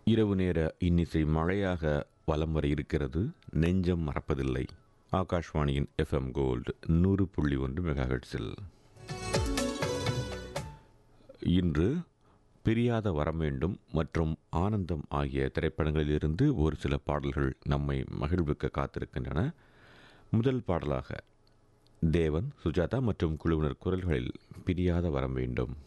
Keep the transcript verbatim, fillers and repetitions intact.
இரவு நேர இன்னிசை மழையாக வலம் வர இருக்கிறது. நெஞ்சம் மறப்பதில்லை. ஆகாஷ்வாணியின் எஃப்எம் கோல்டு நூறு புள்ளி ஒன்று மெகாஹெட்ஸில் இன்று பிரியாத வரம் வேண்டும் மற்றும் ஆனந்தம் ஆகிய திரைப்படங்களிலிருந்து ஒரு சில பாடல்கள் நம்மை மகிழ்விக்க காத்திருக்கின்றன. முதல் பாடலாக தேவன், சுஜாதா மற்றும் குழுவினர் குரல்களில் பிரியாத வரம் வேண்டும்.